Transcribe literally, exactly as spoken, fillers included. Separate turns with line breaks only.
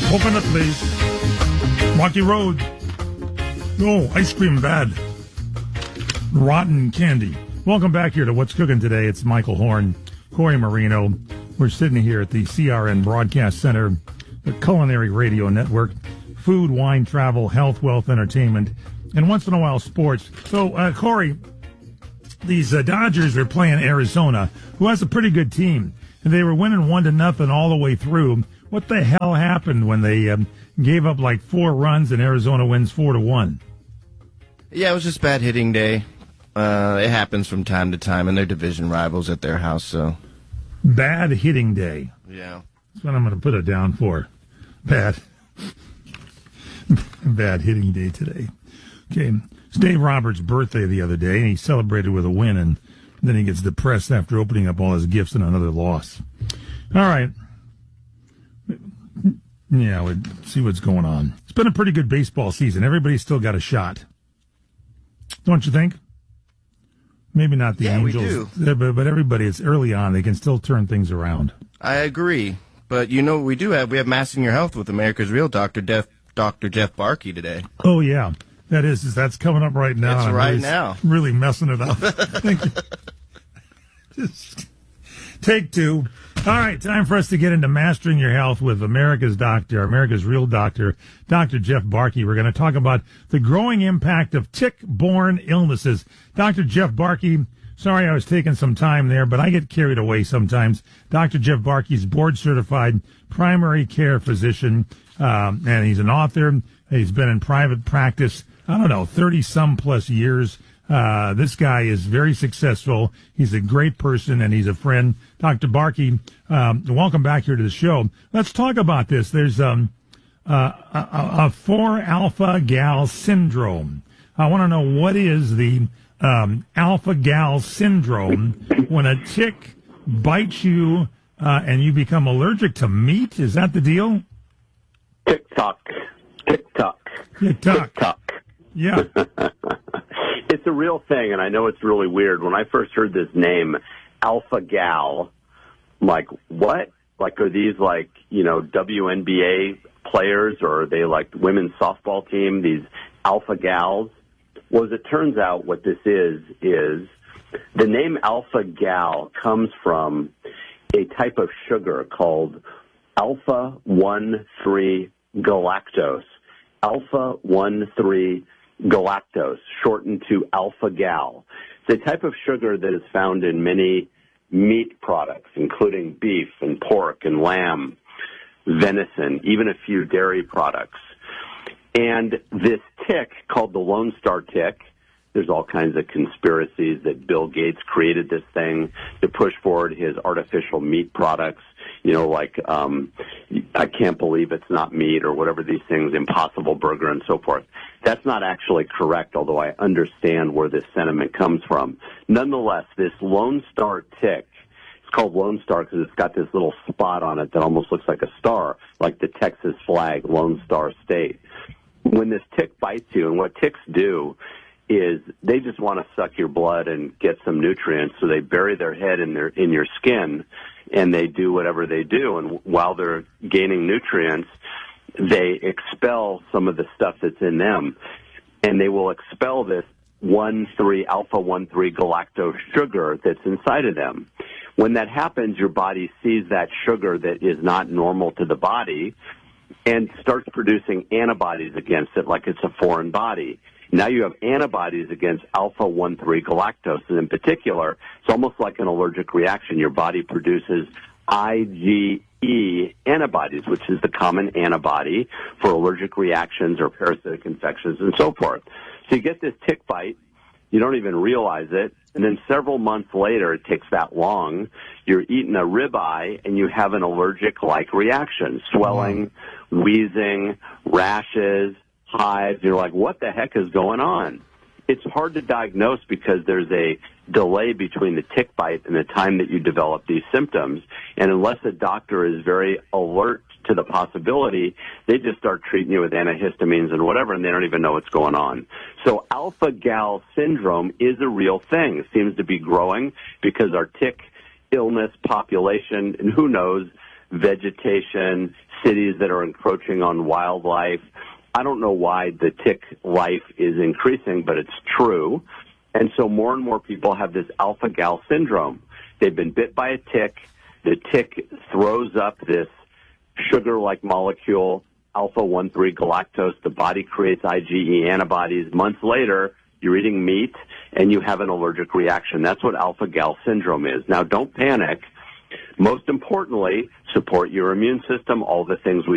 Open it, please. Rocky Road. Oh, ice cream bad. Rotten candy. Welcome back here to What's Cooking Today. It's Michael Horn, Corey Marino. We're sitting here at the C R N Broadcast Center, the Culinary Radio Network, food, wine, travel, health, wealth, entertainment, and once in a while sports. So, uh, Corey, these uh, Dodgers are playing Arizona, who has a pretty good team, and they were winning one to nothing all the way through. What the hell happened when they um, gave up like four runs and Arizona wins four to one?
Yeah, it was just bad hitting day. Uh, it happens from time to time, and they're division rivals at their house. So
bad hitting day.
Yeah,
that's what I'm going to put it down for. Bad, bad hitting day today. Okay, it's Dave Roberts' birthday the other day, and he celebrated with a win, and then he gets depressed after opening up all his gifts in another loss. All right. Yeah, we'll see what's going on. It's been a pretty good baseball season. Everybody's still got a shot. Don't you think? Maybe not the
yeah,
Angels,
we do.
But, but everybody, it's early on. They can still turn things around.
I agree. But you know what we do have? We have Mastering Your Health with America's Real Doctor, Def, Doctor Jeff Barkey today.
Oh, yeah. That is. That's coming up right now.
It's right
really,
now.
Really messing it up. Thank you. Just take two. All right, time for us to get into Mastering Your Health with America's Doctor, America's Real Doctor, Doctor Jeff Barkey. We're going to talk about the growing impact of tick-borne illnesses. Doctor Jeff Barkey, sorry I was taking some time there, but I get carried away sometimes. Doctor Jeff Barkey is board-certified primary care physician, um, and he's an author. He's been in private practice, I don't know, thirty-some plus years. Uh, this guy is very successful. He's a great person, and he's a friend. Doctor Barkey, um, welcome back here to the show. Let's talk about this. There's um, uh, a, a four alpha gal syndrome. I want to know, what is the um, alpha gal syndrome when a tick bites you uh, and you become allergic to meat? Is that the deal?
Tick-tock. Tick-tock.
Tick-tock.
Tick-tock.
Yeah.
It's a real thing, and I know it's really weird. When I first heard this name, Alpha Gal, I'm like, what? Like, are these, like, you know, W N B A players, or are they, like, women's softball team, these Alpha Gals? Well, as it turns out, what this is, is the name Alpha Gal comes from a type of sugar called alpha one three galactose. alpha one three galactose, shortened to alpha-gal. It's a type of sugar that is found in many meat products, including beef and pork and lamb, venison, even a few dairy products. And this tick, called the Lone Star tick, there's all kinds of conspiracies that Bill Gates created this thing to push forward his artificial meat products. You know, like, um, I can't believe it's not meat, or whatever these things, Impossible Burger and so forth. That's not actually correct, although I understand where this sentiment comes from. Nonetheless, this Lone Star tick, it's called Lone Star because it's got this little spot on it that almost looks like a star, like the Texas flag, Lone Star State. When this tick bites you, and what ticks do is they just want to suck your blood and get some nutrients, so they bury their head in their in your skin, and they do whatever they do. And while they're gaining nutrients, they expel some of the stuff that's in them, and they will expel this one three alpha one three galactose sugar that's inside of them. When that happens, your body sees that sugar that is not normal to the body and starts producing antibodies against it like it's a foreign body. Now you have antibodies against alpha one three galactose, and in particular, it's almost like an allergic reaction. Your body produces IgE antibodies, which is the common antibody for allergic reactions or parasitic infections and so forth. So you get this tick bite, you don't even realize it, and then several months later, it takes that long, you're eating a ribeye and you have an allergic-like reaction, swelling, wheezing, rashes, hives. You're like, what the heck is going on? It's hard to diagnose because there's a delay between the tick bite and the time that you develop these symptoms. And unless a doctor is very alert to the possibility, they just start treating you with antihistamines and whatever, and they don't even know what's going on. So alpha-gal syndrome is a real thing. It seems to be growing because our tick illness population, and who knows, vegetation, cities that are encroaching on wildlife. I don't know why the tick life is increasing, but it's true. And so more and more people have this alpha-gal syndrome. They've been bit by a tick. The tick throws up this sugar-like molecule, alpha one three galactose. The body creates IgE antibodies. Months later, you're eating meat, and you have an allergic reaction. That's what alpha-gal syndrome is. Now, don't panic. Most importantly, support your immune system, all the things we